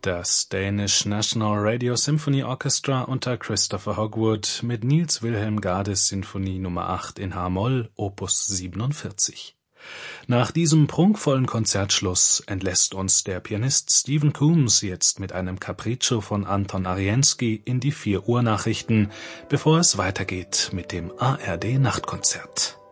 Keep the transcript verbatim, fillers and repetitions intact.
Das Danish National Radio Symphony Orchestra unter Christopher Hogwood mit Niels Wilhelm Gades Sinfonie Nummer acht in H-Moll, Opus siebenundvierzig. Nach diesem prunkvollen Konzertschluss entlässt uns der Pianist Stephen Coombs jetzt mit einem Capriccio von Anton Arienski in die vier Uhr Nachrichten, bevor es weitergeht mit dem A R D Nachtkonzert.